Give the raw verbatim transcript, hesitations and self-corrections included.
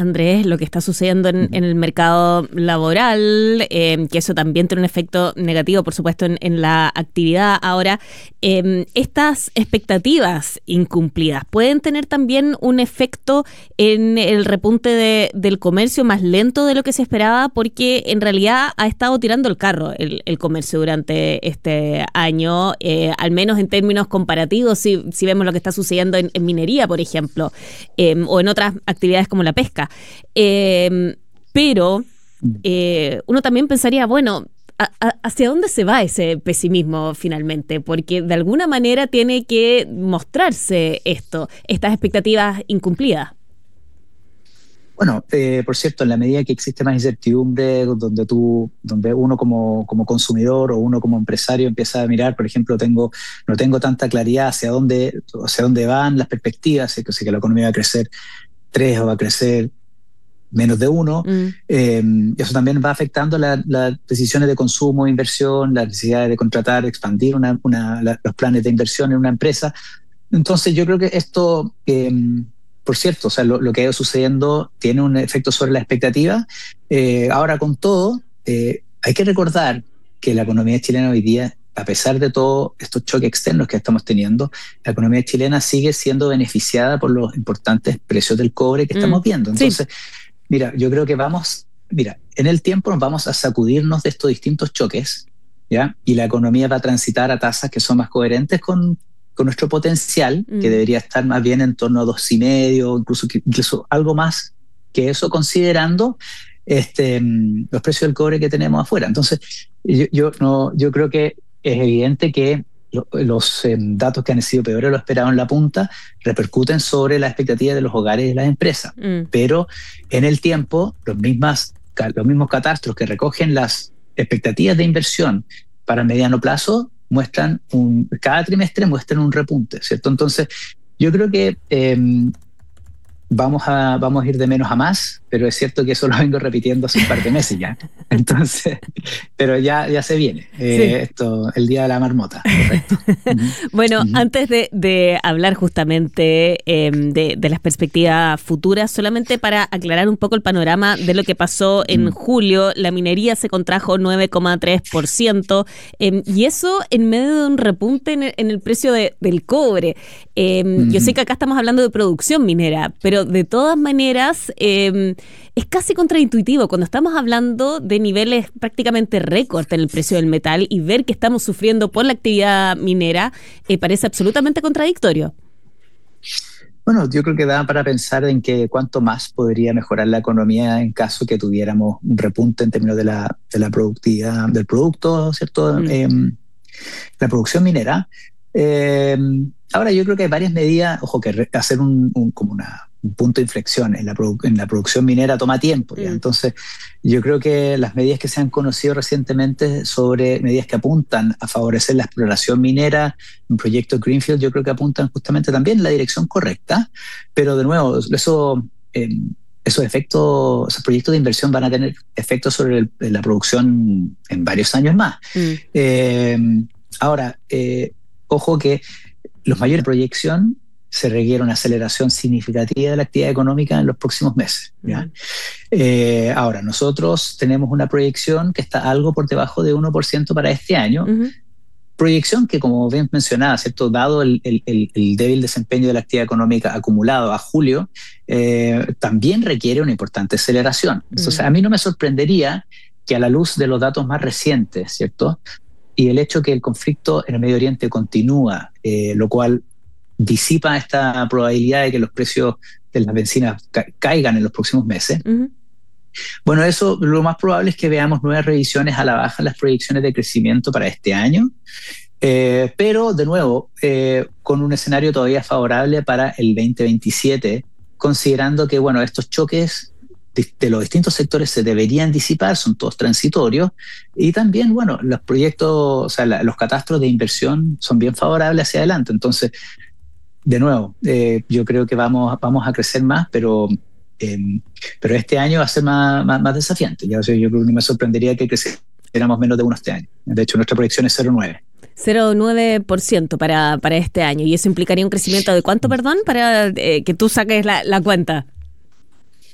Andrés, lo que está sucediendo en, en el mercado laboral, eh, que eso también tiene un efecto negativo, por supuesto, en, en la actividad. Ahora, eh, estas expectativas incumplidas pueden tener también un efecto en el repunte de, del comercio más lento de lo que se esperaba, porque en realidad ha estado tirando el carro el, el comercio durante este año, eh, al menos en términos comparativos, si, si vemos lo que está sucediendo en, en minería, por ejemplo, eh, o en otras actividades como la pesca. Eh, pero eh, uno también pensaría, bueno, a, a, ¿hacia dónde se va ese pesimismo finalmente? Porque de alguna manera tiene que mostrarse esto, estas expectativas incumplidas. Bueno, eh, por cierto, en la medida que existe más incertidumbre, donde tú, donde uno como, como consumidor o uno como empresario empieza a mirar, por ejemplo, tengo, no tengo tanta claridad hacia dónde, hacia dónde van las perspectivas, sé que, sé que la economía va a crecer tres o va a crecer menos de uno, mm. eh, eso también va afectando las la decisiones de consumo, inversión, las necesidades de contratar, expandir una, una, la, los planes de inversión en una empresa. Entonces yo creo que esto... Eh, Por cierto, o sea, lo, lo que ha ido sucediendo tiene un efecto sobre la expectativa. Eh, ahora, con todo, eh, hay que recordar que la economía chilena hoy día, a pesar de todos estos choques externos que estamos teniendo, la economía chilena sigue siendo beneficiada por los importantes precios del cobre que estamos mm, viendo. Entonces, sí. mira, yo creo que vamos, mira, en el tiempo nos vamos a sacudirnos de estos distintos choques, ¿ya? Y la economía va a transitar a tasas que son más coherentes con con nuestro potencial, mm. que debería estar más bien en torno a dos y medio, incluso, incluso algo más que eso, considerando este, los precios del cobre que tenemos afuera. Entonces, yo, yo, no, yo creo que es evidente que lo, los eh, datos que han sido peores de lo esperado en la punta repercuten sobre las expectativas de los hogares y de las empresas. Mm. Pero en el tiempo, los, mismas, los mismos catastros que recogen las expectativas de inversión para mediano plazo muestran un, cada trimestre muestran un repunte, ¿cierto? Entonces, yo creo que eh, vamos a, vamos a ir de menos a más, pero es cierto que eso lo vengo repitiendo hace un par de meses ya. Entonces, pero ya, ya se viene eh, sí. esto, el día de la marmota, correcto. Uh-huh. Bueno, uh-huh. antes de, de hablar justamente eh, de, de las perspectivas futuras, solamente para aclarar un poco el panorama de lo que pasó en uh-huh. julio, la minería se contrajo nueve coma tres por ciento eh, y eso en medio de un repunte en el, en el precio de, del cobre. Eh, uh-huh. Yo sé que acá estamos hablando de producción minera, pero de todas maneras eh, es casi contraintuitivo cuando estamos hablando de niveles prácticamente récord en el precio del metal y ver que estamos sufriendo por la actividad minera eh, parece absolutamente contradictorio. Bueno, yo creo que da para pensar en que cuánto más podría mejorar la economía en caso que tuviéramos un repunte en términos de la, de la productividad del producto, ¿cierto? Mm. Eh, la producción minera. Eh, ahora yo creo que hay varias medidas, ojo, que hacer un, un, como una, un punto de inflexión en la, produ- en la producción minera toma tiempo, ¿ya? Mm. Entonces yo creo que las medidas que se han conocido recientemente sobre medidas que apuntan a favorecer la exploración minera, un proyecto Greenfield, yo creo que apuntan justamente también en la dirección correcta, pero de nuevo, eso... Eh, esos efectos, esos proyectos de inversión van a tener efectos sobre el, la producción en varios años más. Mm. Eh, ahora, eh, ojo que los mayores proyección se requiere una aceleración significativa de la actividad económica en los próximos meses, ¿ya? Mm. Eh, ahora, nosotros tenemos una proyección que está algo por debajo de uno por ciento para este año, mm-hmm. proyección que, como bien mencionaba, ¿cierto? Dado el, el, el débil desempeño de la actividad económica acumulado a julio, eh, también requiere una importante aceleración. Entonces, mm. a mí no me sorprendería que a la luz de los datos más recientes, ¿cierto? Y el hecho que el conflicto en el Medio Oriente continúa, eh, lo cual disipa esta probabilidad de que los precios de las bencinas ca- caigan en los próximos meses. Mm-hmm. Bueno, eso lo más probable es que veamos nuevas revisiones a la baja en las proyecciones de crecimiento para este año, eh, pero de nuevo, eh, con un escenario todavía favorable para el veinte veintisiete, considerando que, bueno, estos choques de, de los distintos sectores se deberían disipar, son todos transitorios, y también, bueno, los proyectos, o sea, la, los catastros de inversión son bien favorables hacia adelante. Entonces, de nuevo, eh, yo creo que vamos, vamos a crecer más, pero... Eh, pero este año va a ser más, más, más desafiante. Ya, o sea, yo creo que no me sorprendería que creciéramos menos de uno este año. De hecho, nuestra proyección es cero coma nueve. cero coma nueve por ciento para, para este año. ¿Y eso implicaría un crecimiento de cuánto, perdón? Para eh, que tú saques la, la cuenta.